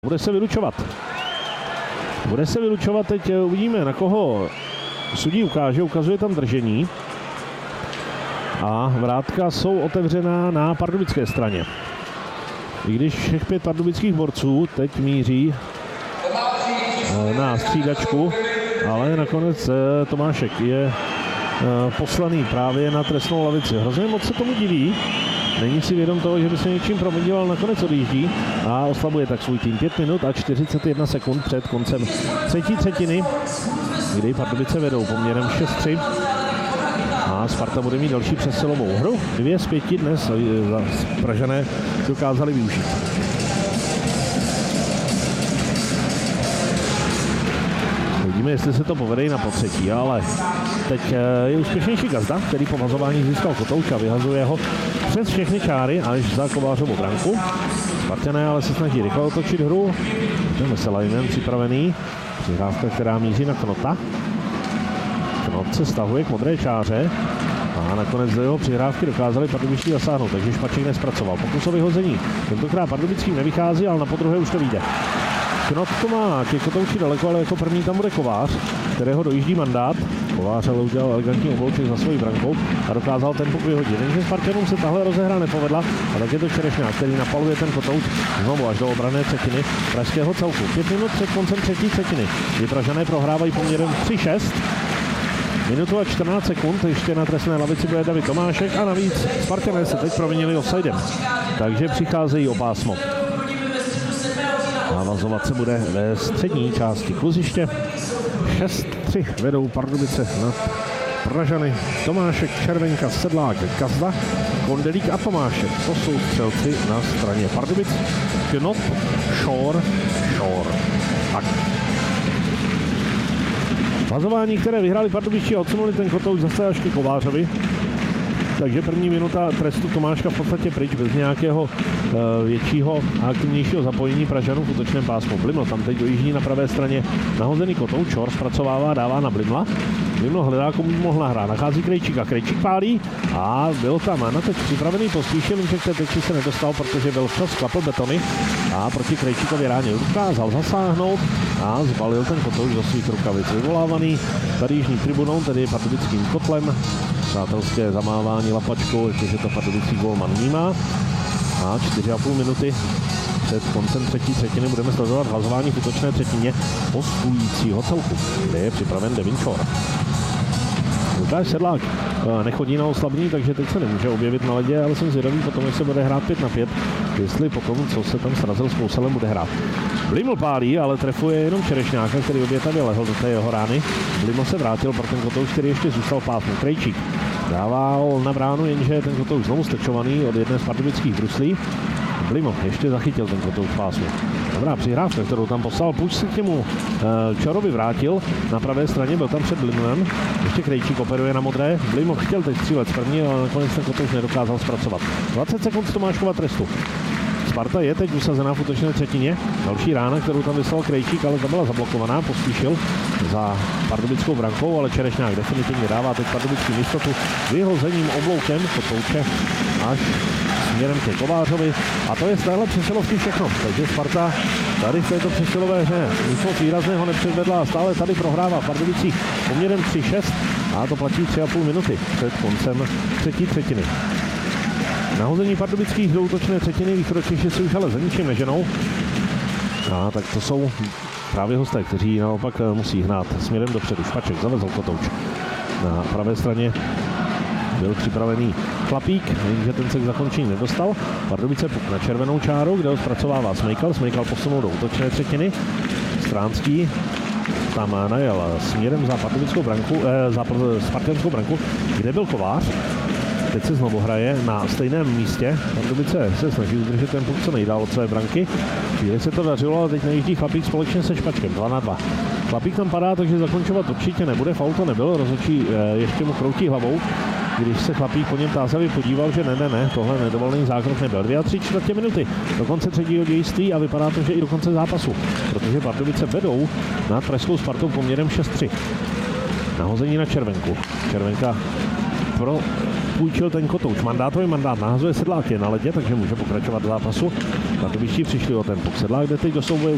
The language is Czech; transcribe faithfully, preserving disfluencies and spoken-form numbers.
Bude se vylučovat. Bude se vylučovat, teď uvidíme, na koho sudí ukáže, ukazuje tam držení. A vrátka jsou otevřená na pardubické straně. I když všech pět pardubických borců teď míří na střídačku, ale nakonec Tomášek je poslaný právě na trestnou lavici. Hrozně moc se tomu diví. Není si vědom toho, že by se něčím promydíval, nakonec odjíždí a oslabuje tak svůj tým. pět minut a čtyřicet jedna sekund před koncem třetí třetiny, kdy Pardubice vedou poměrem šest tři. A Sparta bude mít další přesilovou hru. Dvě z pěti dnes Pražané dokázali využít. Uvidíme, jestli se to povede i na potřetí, ale teď je úspěšnější Gazda, který po vazování získal Kotouč a vyhazuje ho přes všechny čáry až za Kovářovou branku. Spartané ale se snaží rychle otočit hru. Ten Veselajmen připravený. Přihrávka, která míří na Knota. Knot se stahuje k modré čáře a nakonec do jeho přihrávky dokázali pardubičtí zasáhnout, takže Špaček nespracoval. Pokus o vyhození. Tentokrát pardubickým nevychází, ale na podruhé už to vyjde. Knot to má ke Kotouči daleko, ale jako první tam bude Kovář, kterého dojíždí mandát. Kovář ale udělal elegantní oblouček za svojí brankou a dokázal ten puk vyhodit. Jenže Spartanům se tahle rozehra nepovedla a tak je to Čerešňák, který napaluje ten Kotouč znovu až do obranné třetiny pražského celku. Pět minut před koncem třetí třetiny, kdy Pražané prohrávají poměrem tři šest. Minutu a čtrnáct sekund, ještě na trestné lavici bude David Tomášek a navíc Spartané se teď provinili offsidem, takže přicházejí o pásmo. Navazovat se bude ve střední části kluziště. šest tři vedou Pardubice nad Pražany. Tomášek, Červenka, Sedlák, Gazda, Kondelík a Tomášek. To jsou střelci na straně Pardubic. Knot, Šor, Šor. Tak. Vazování, které vyhráli Pardubičtí a odsunuli ten Kotouč zase až ke Kovářovi. Takže první minuta trestu Tomáška v podstatě pryč, bez nějakého uh, většího a aktivnějšího zapojení Pražanů v útočném pásmu. Bliml tam teď dojíždí na pravé straně nahozený Kotouč, Čor zpracovává, dává na Blimla. Bliml hledá, komu mohl nahrát, nachází Krejčíka, Krejčík pálí a byl tam na teď připravený Pospíšil, jenže k té teči se nedostal, protože byl včas klapl betony a proti Krejčíkovi ráně dokázal zasáhnout a zbalil ten Kotouč do svých rukavic. Vyvolávaný tady jižní tribunou, tedy pardubickým kotlem. Přátelské zamávání lapačkou, jakože to pardubický gólman vnímá. A čtyři a půl minuty před koncem třetí třetiny budeme sledovat hlasování v útočné třetině hostujícího celku, kde je připraven Devin Šor. Lukáš Sedlák nechodí na oslabení, takže teď se nemůže objevit na ledě, ale jsem zvědavý potom, jak se bude hrát pět na pět, jestli potom, co se tam srazil s Kouselem, bude hrát. Bliml pálí, ale trefuje jenom Čerešňáka, který obětavě lehl do té jeho rány. Bliml se vrátil pro ten Kotouč, který ještě zůstal v pásmu. Krejčík dával na bránu, jenže ten Kotouč znovu strčovaný od jedné z pardubických bruslí. Bliml ještě zachytil ten Kotouč v pásmu. Dobrá přihrávka, kterou tam poslal. Puč se k němu e, Čorovi vrátil. Na pravé straně byl tam před Blimlem. Ještě Krejčík operuje na modré. Bliml chtěl teď střílet z první, ale nakonec ten Kotouč nedokázal zpracovat. dvacet sekund z Tomáškova trestu. Sparta je teď usazená v útočné třetině. Další rána, kterou tam vyslal Krejčík, ale ta byla zablokovaná. Pospíšil za pardubickou brankou, ale Čerešňák definitivně dává teď pardubickým jistotu vyhozením obloukem Kotouče až směrem ke Kovářovi. A to je z téhle přesilovky všechno. Takže Sparta tady v této přesilové hře nic moc výrazného nepředvedla a stále tady prohrává Pardubicích poměrem tři šest a to platí tři a půl minuty před koncem třetí třetiny. Nahození pardubických do útočné třetiny východočeši si už ale za ničím neženou. A tak to jsou právě hosté, kteří naopak musí hnát směrem dopředu. Špaček zavezl Kotouč. Na pravé straně byl připravený Chlapík, jenže ten se k zakončení nedostal. Pardubice puk na červenou čáru, kde ho zpracovává Smejkal. Smejkal posunul do útočné třetiny. Stránský tam najel směrem za pardubickou branku, eh, za spartanskou branku, kde byl Kovář. Teď se znovu hraje na stejném místě. Pardubice se snaží udržet ten puk co nejdál od své branky. Chvíli se to dařilo, ale teď najíždí Chlapík společně se Špačkem. dva na dva. Chlapík tam padá, takže zakončovat určitě nebude. Faul to nebyl, rozhodčí eh, ještě mu kroutí hlavou. Když se Chlapík po něm tázavě podíval, že ne, ne, ne, tohle nedovolený zákrok nebyl. Dvě a tři čtvrtě minuty do konce třetího dějství a vypadá to, že i do konce zápasu, protože Pardubice vedou nad pražskou Spartou poměrem šest tři. Nahození na Červenku. Červenka pro půjčil ten Kotouč. Mandátový mandát nahazuje Sedlák je na ledě, takže může pokračovat v zápasu. Pardubičtí přišli o ten puk. Sedlák jde teď do souboje